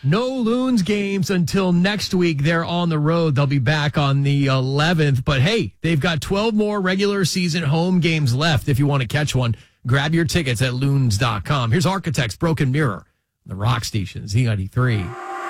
No Loons games until next week. They're on the road. They'll be back on the 11th. But hey, they've got 12 more regular season home games left. If you want to catch one, grab your tickets at loons.com. Here's Architects, Broken Mirror, the Rock Station, Z93.